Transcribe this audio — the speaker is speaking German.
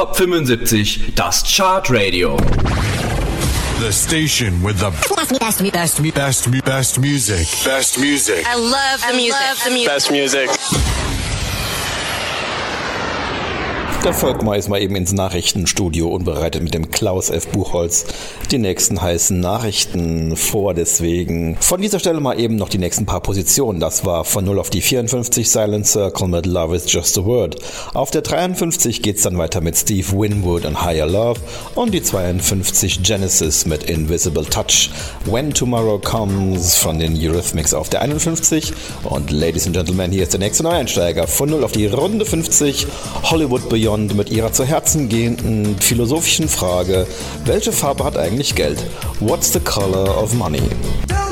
Top 75, das Chart Radio. The station with the best music. Best music. I love the music. Best music. Der Volkmar ist mal eben ins Nachrichtenstudio und bereitet mit dem Klaus F. Buchholz die nächsten heißen Nachrichten vor. Deswegen von dieser Stelle mal eben noch die nächsten paar Positionen. Das war von 0 auf die 54 Silent Circle mit Love is Just a Word. Auf der 53 geht's dann weiter mit Steve Winwood und Higher Love und die 52 Genesis mit Invisible Touch. When Tomorrow Comes von den Eurythmics auf der 51 und Ladies and Gentlemen, hier ist der nächste Neueinsteiger von 0 auf die Runde 50 Hollywood Beyond mit ihrer zu Herzen gehenden philosophischen Frage: Welche Farbe hat eigentlich Geld? What's the color of money?